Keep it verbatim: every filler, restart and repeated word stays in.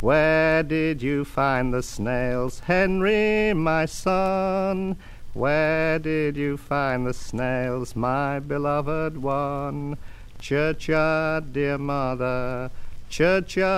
Where did you find the snails, Henry, my son? Where did you find the snails, my beloved one? Churchyard, dear mother, churchyard.